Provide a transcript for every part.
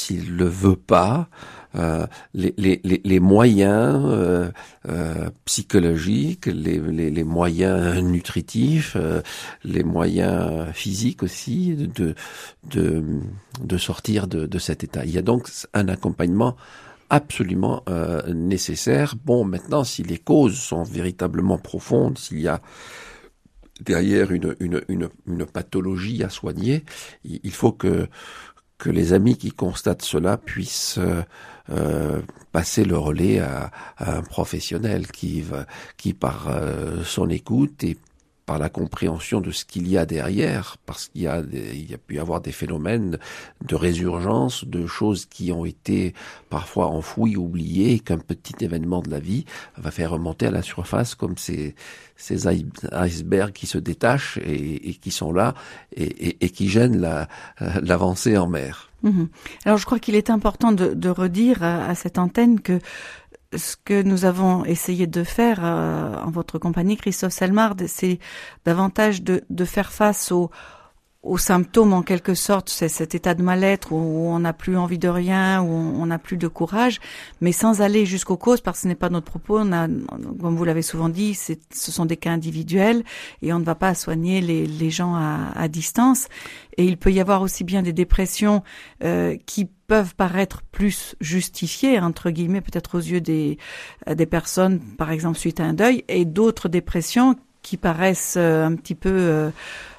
s'il le veut pas, les moyens psychologiques, les moyens nutritifs, les moyens physiques aussi de sortir de cet état. Il y a donc un accompagnement absolument nécessaire. Bon, maintenant, si les causes sont véritablement profondes, s'il y a derrière une pathologie à soigner, il faut que les amis qui constatent cela puissent passer le relais à un professionnel qui par son écoute et par la compréhension de ce qu'il y a derrière, parce qu'il y a pu y avoir des phénomènes de résurgence, de choses qui ont été parfois enfouies, oubliées, et qu'un petit événement de la vie va faire remonter à la surface comme ces icebergs qui se détachent et qui sont là et qui gênent l'avancée en mer. Alors je crois qu'il est important de redire à cette antenne que ce que nous avons essayé de faire en votre compagnie, Christophe Selmar, c'est davantage de faire face aux symptômes en quelque sorte, c'est cet état de mal-être où on n'a plus envie de rien, où on n'a plus de courage, mais sans aller jusqu'aux causes, parce que ce n'est pas notre propos. Comme vous l'avez souvent dit, ce sont des cas individuels et on ne va pas soigner les gens à distance. Et il peut y avoir aussi bien des dépressions qui peuvent paraître plus justifiées, entre guillemets, peut-être aux yeux des personnes, par exemple suite à un deuil, et d'autres dépressions qui paraissent un petit peu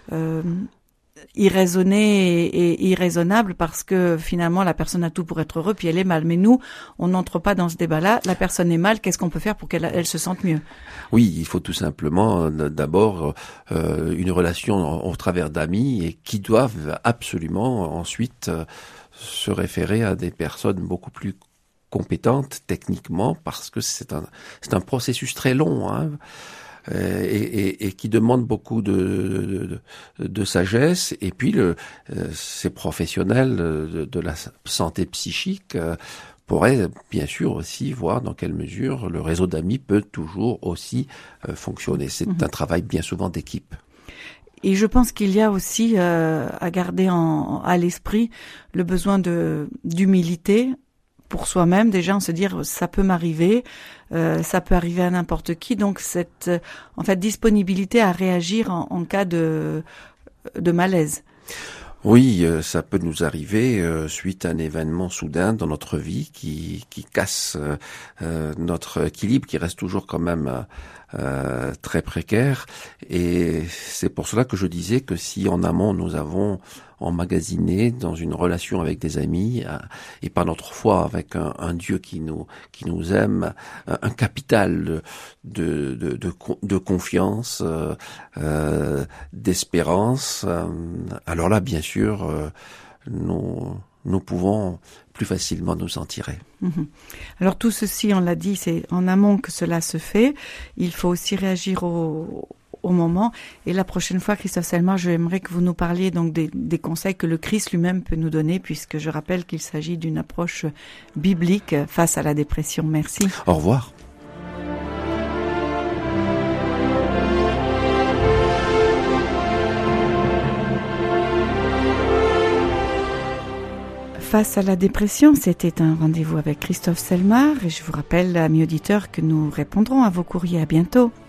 irraisonné et irraisonnable parce que finalement la personne a tout pour être heureux puis elle est mal. Mais nous, on n'entre pas dans ce débat-là. La personne est mal, qu'est-ce qu'on peut faire pour qu'elle se sente mieux? Oui, il faut tout simplement d'abord une relation au travers d'amis et qui doivent absolument ensuite se référer à des personnes beaucoup plus compétentes techniquement parce que c'est un processus très long, hein. Et qui demande beaucoup de sagesse. Et puis ces professionnels de la santé psychique pourraient bien sûr aussi voir dans quelle mesure le réseau d'amis peut toujours aussi fonctionner. C'est un travail bien souvent d'équipe. Et je pense qu'il y a aussi à garder à l'esprit le besoin d'humilité pour soi-même, déjà, on se dire ça peut m'arriver, ça peut arriver à n'importe qui, donc cette disponibilité à réagir en cas de malaise. Oui, ça peut nous arriver suite à un événement soudain dans notre vie qui casse notre équilibre, qui reste toujours quand même très précaire. Et c'est pour cela que je disais que si en amont nous avons emmagasiné dans une relation avec des amis et par notre foi avec un Dieu qui nous aime, un capital de confiance, d'espérance, alors là bien sûr nous pouvons plus facilement nous en tirer. Alors tout ceci, on l'a dit, c'est en amont que cela se fait. Il faut aussi réagir au moment. Et la prochaine fois, Christophe Selmar, j'aimerais que vous nous parliez donc des conseils que le Christ lui-même peut nous donner, puisque je rappelle qu'il s'agit d'une approche biblique face à la dépression. Merci. Au revoir. Face à la dépression, c'était un rendez-vous avec Christophe Selmar et je vous rappelle, amis auditeurs, que nous répondrons à vos courriers. À bientôt.